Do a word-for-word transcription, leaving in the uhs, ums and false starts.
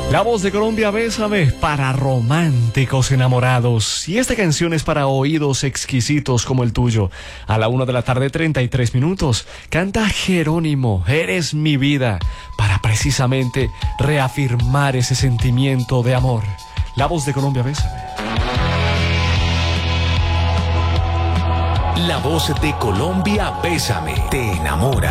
La voz de Colombia, Bésame, para románticos enamorados. Y esta canción es para oídos exquisitos como el tuyo. A la una de la tarde, treinta y tres minutos, canta Jerónimo, Eres mi vida, para precisamente reafirmar ese sentimiento de amor. La voz de Colombia, Bésame. La voz de Colombia, Bésame, te enamora.